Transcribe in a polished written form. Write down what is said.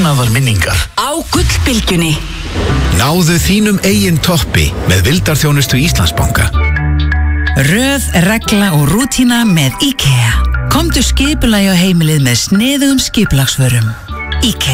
magnaðar minningar. Á Gullbylgjunni. Náðu þínum eigin toppi með vildarþjónustu Íslandsbanka. Röð, regla og rútína með IKEA. Komdu skipulagi á heimilið með sniðugum skipulagsvörum. IKEA.